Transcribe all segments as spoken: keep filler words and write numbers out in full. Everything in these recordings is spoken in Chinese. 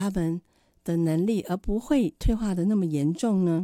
他们的能力，而不会退化的那么严重呢？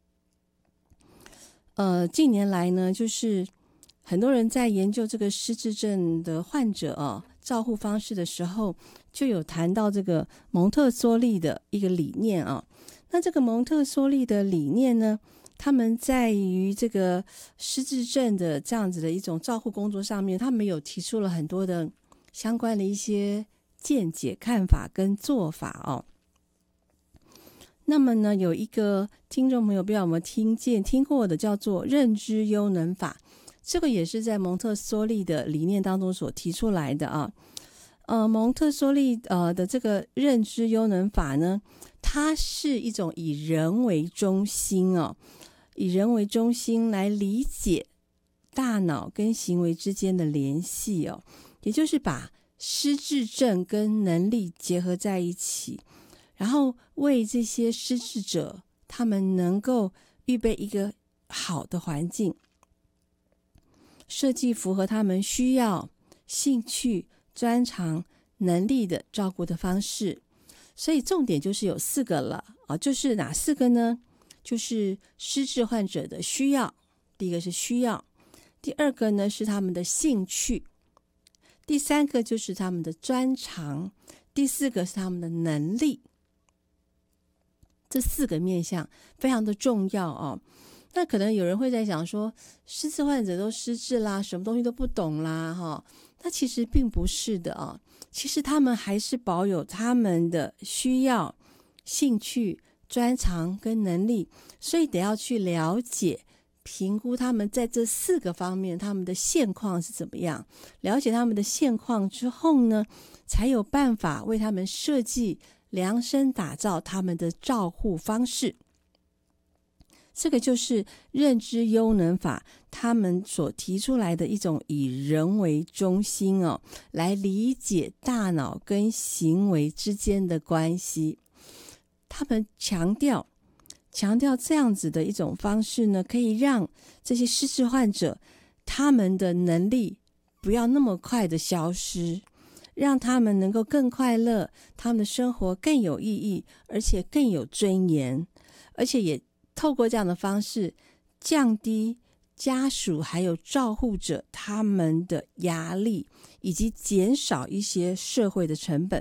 呃，近年来呢，就是很多人在研究这个失智症的患者啊，照护方式的时候，就有谈到这个蒙特梭利的一个理念啊。那这个蒙特梭利的理念呢，他们在于这个失智症的这样子的一种照护工作上面，他们有提出了很多的相关的一些见解、看法跟做法哦。那么呢，有一个听众朋友不知道有没有听见、听过的，叫做认知优能法。这个也是在蒙特梭利的理念当中所提出来的啊。呃，蒙特梭利呃的这个认知优能法呢，它是一种以人为中心哦，以人为中心来理解大脑跟行为之间的联系哦，也就是把失智症跟能力结合在一起，然后为这些失智者他们能够预备一个好的环境，设计符合他们需要、兴趣、专长、能力的照顾的方式。所以重点就是有四个了啊，就是哪四个呢？就是失智患者的需要，第一个是需要，第二个呢是他们的兴趣，第三个就是他们的专长，第四个是他们的能力。这四个面向非常的重要哦。那可能有人会在想说，失智患者都失智啦，什么东西都不懂啦哈。那其实并不是的啊，其实他们还是保有他们的需要、兴趣、专长跟能力，所以得要去了解、评估他们在这四个方面他们的现况是怎么样。了解他们的现况之后呢，才有办法为他们设计、量身打造他们的照护方式。这个就是认知优能法他们所提出来的一种以人为中心哦，来理解大脑跟行为之间的关系。他们强调强调这样子的一种方式呢，可以让这些失智患者他们的能力不要那么快的消失，让他们能够更快乐，他们的生活更有意义，而且更有尊严，而且也透过这样的方式降低家属还有照护者他们的压力，以及减少一些社会的成本。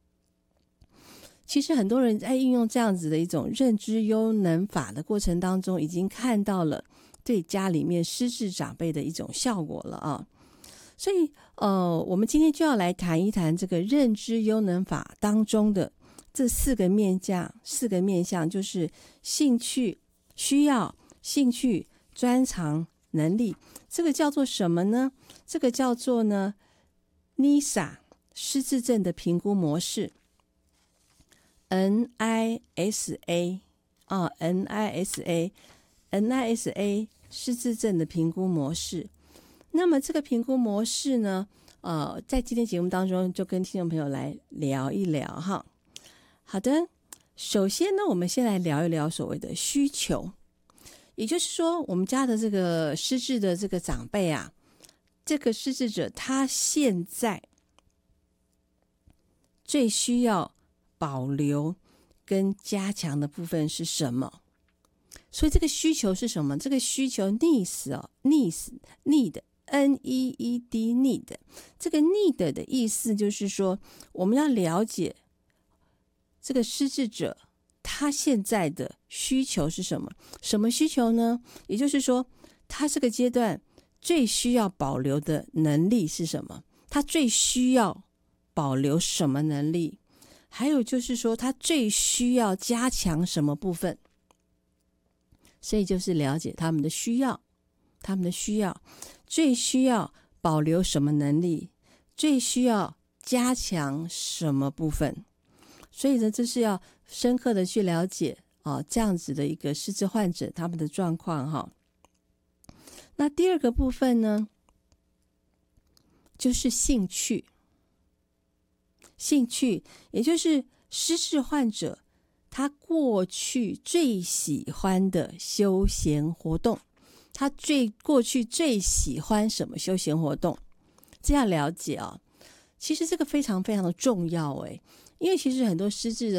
其实很多人在运用这样子的一种认知优能法的过程当中，已经看到了对家里面失智长辈的一种效果了啊。所以呃，我们今天就要来谈一谈这个认知优能法当中的这四个面向，四个面向就是兴趣、需要、兴趣、专长、能力。这个叫做什么呢？这个叫做呢 N I S A 失智症的评估模式。N I S A 啊 ，N I S A，N I S A 失智症的评估模式。那么这个评估模式呢，呃，在今天节目当中就跟听众朋友来聊一聊哈。好的，首先呢，我们先来聊一聊所谓的需求，也就是说，我们家的这个失智的这个长辈啊，这个失智者他现在最需要保留跟加强的部分是什么？所以这个需求是什么？这个需求 needs 哦 needs need N E E D need 这个 need 的意思就是说，我们要了解这个失智者他现在的需求是什么？什么需求呢？也就是说，他这个阶段最需要保留的能力是什么？他最需要保留什么能力？还有就是说，他最需要加强什么部分？所以就是了解他们的需要，他们的需要最需要保留什么能力，最需要加强什么部分。所以呢，这是要深刻的去了解啊，这样子的一个失智患者他们的状况哈。那第二个部分呢，就是兴趣。兴趣也就是失智患者他过去最喜欢的休闲活动，他最过去最喜欢什么休闲活动，这样了解啊。其实这个非常非常的重要诶， 因为其实很多失智的